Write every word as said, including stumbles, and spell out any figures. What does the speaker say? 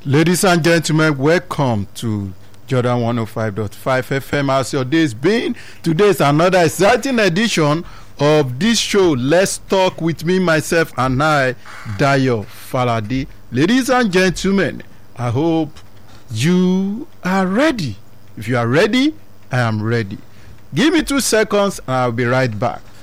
Ladies and gentlemen, welcome to Jordan one oh five point five F M. As your day's been, today is another exciting edition of this show. Let's talk with me, myself, and I, Dayo Falade. Ladies and gentlemen, I hope you are ready. If you are ready, I am ready. Give me two seconds and I'll be right back.